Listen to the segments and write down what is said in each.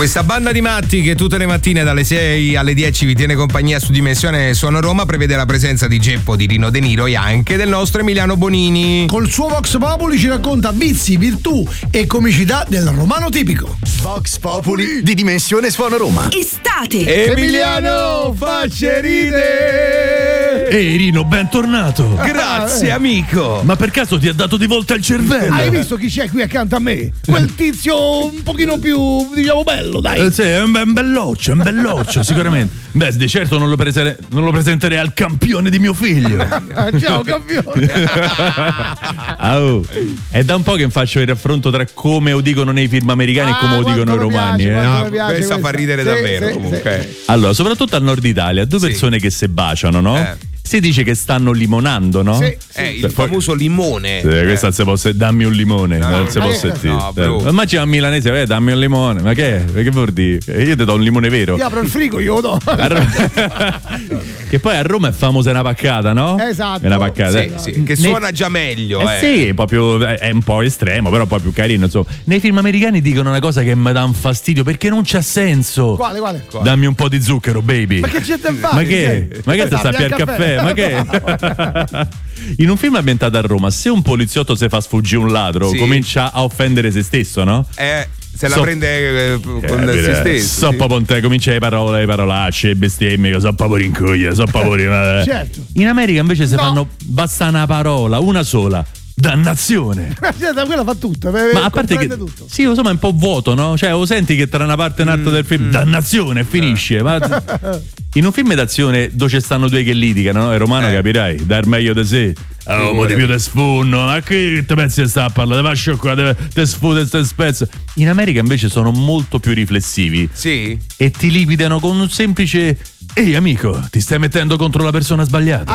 Questa banda di matti che tutte le mattine dalle 6 alle 10 vi tiene compagnia su Dimensione Suono Roma prevede la presenza di Geppo, di Rino De Niro e anche del nostro Emiliano Bonini. Col suo Vox Populi ci racconta vizi, virtù e comicità del romano tipico. Vox Populi di Dimensione Suono Roma. Estate. Emiliano, facce ride! Ehi Rino, bentornato. Grazie amico. Ma per caso ti ha dato di volta il cervello? Hai visto chi c'è qui accanto a me? Quel tizio un pochino più, diciamo, bello, dai. Sì, è un belloccio, sicuramente. Beh, di certo non lo presenterei al campione di mio figlio. Ciao campione. È da un po' che faccio il raffronto tra come lo dicono nei film americani e come lo dicono i romani. Questa fa ridere davvero comunque. Sì. Allora, soprattutto al nord Italia, due persone che se baciano, no? Si dice che stanno limonando, no? Sì. Il famoso limone. Questa non si può dammi un limone, non si può sentire. Immagina un milanese, dammi un limone, ma che vuol dire? Io ti do un limone vero. Io apro il frigo, io lo do. Che poi a Roma è famosa una paccata, no? Esatto. È una paccata. Sì, che suona già meglio. Sì, è un po' estremo, però poi più carino, insomma. Nei film americani dicono una cosa che mi dà un fastidio perché non c'ha senso. Quale? Dammi un po' di zucchero, baby. Ma che c'è da fare? Ma che ti sappi al caffè? Ma che? In un film ambientato a Roma, se un poliziotto si fa sfuggire un ladro, comincia a offendere se stesso, no? Se la prende con se stesso. Comincia le parolacce, le bestemmie, so proprio rincuglia, Certo. In America invece si fanno basta una parola, una sola. Dannazione. Quella fa tutto. Ma a parte che tutto. Sì, insomma è un po' vuoto, no? Cioè lo senti che tra una parte e un'altra del film dannazione finisce. Ma in un film d'azione dove ci stanno due che litigano, no? È romano, capirai, dar meglio di sé. Mo di più te sfunno, ma che te pensi che sta a parlare? Te va scioccare, te sfute, te spezza. In America invece sono molto più riflessivi. Sì. E ti liquidano con un semplice ehi amico, ti stai mettendo contro la persona sbagliata.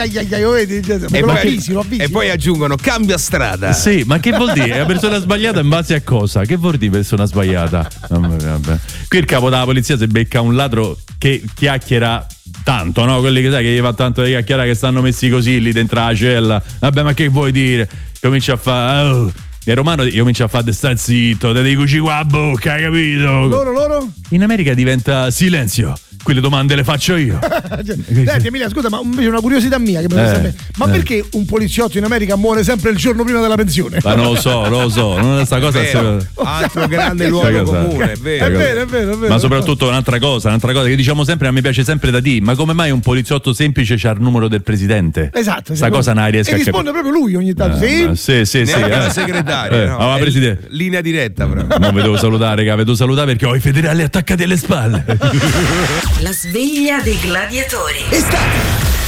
E poi aggiungono cambia strada. Sì, ma che vuol dire? La persona sbagliata in base a cosa? Che vuol dire persona sbagliata? Vabbè. Qui il capo della polizia si becca un ladro che chiacchiera tanto, no? Quelli che sai che gli fa tanto di chiacchierare, che stanno messi così lì dentro la cella. Vabbè, ma che vuoi dire? Comincia a fare il romano io comincio a fare star zitto, te dico qua a bocca, hai capito? Loro? In America diventa silenzio. Quelle domande le faccio io. Senti Emilia, scusa, ma invece una curiosità mia che ma perché un poliziotto in America muore sempre il giorno prima della pensione? Ma non lo so, non è sta cosa. Altro grande luogo comune, è vero. Ma soprattutto un'altra cosa che diciamo sempre, a me piace sempre da dire, ma come mai un poliziotto semplice c'ha il numero del presidente? Esatto. Sta cosa non riesco a capire. E risponde proprio lui ogni tanto. Sì. La segretaria. No, presidente. Linea diretta però. Non vi devo salutare, vedo salutare perché ho i federali attaccati alle spalle. La sveglia dei gladiatori. Estate.